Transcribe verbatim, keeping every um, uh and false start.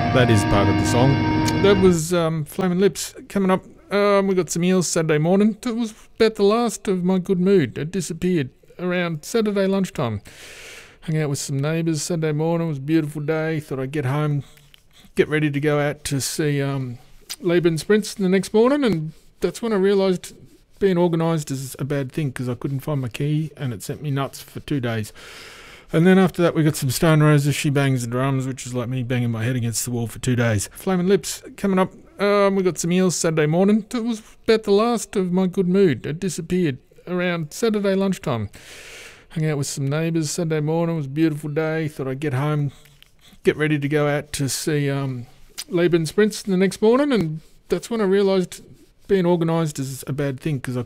That is part of the song. That was um, Flaming Lips. Coming up, um, we got some eels Saturday morning. It was about the last of my good mood. It disappeared around Saturday lunchtime. Hung out with some neighbours Saturday morning. It was a beautiful day. Thought I'd get home, get ready to go out to see um, Labour Sprints the next morning, and that's when I realised being organised is a bad thing because I couldn't find my key and it sent me nuts for two days. And then after that we got some Stone Roses, She Bangs the Drums, which is like me banging my head against the wall for two days. Flaming Lips. Coming up, um, we got some eels Saturday morning. It was about the last of my good mood. It disappeared around Saturday lunchtime. Hung out with some neighbours Saturday morning. It was a beautiful day. Thought I'd get home, get ready to go out to see um, Labour Sprints the next morning, and that's when I realised being organised is a bad thing because I